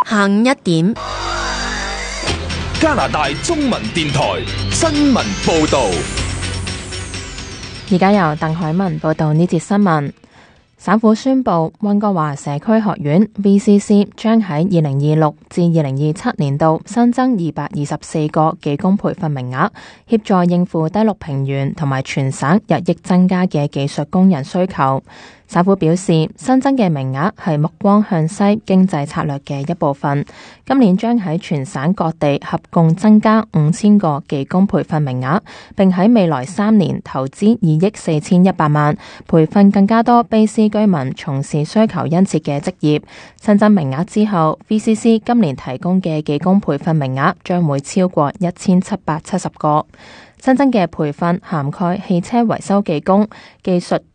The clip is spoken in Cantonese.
下午1點， 加拿大中文電台新聞報道。 而家由鄧海文報道呢節新聞。省府宣布，溫哥華社區學院 VCC 將喺2026至2027年度新增224個技工培訓名額，協助應付低陸平原同埋全省日益增加嘅技術工人需求。省府表示，新增嘅名額係目光向西經濟策略嘅一部分。今年將喺全省各地合共增加5000個技工培訓名額，並喺未來3年投資2億4100萬，培訓更加多卑詩居民從事需求殷切嘅職業。新增名額之後， VCC 今年提供嘅技工培訓名額將會超過1770個。新增嘅培訓涵蓋汽車維修技工、技術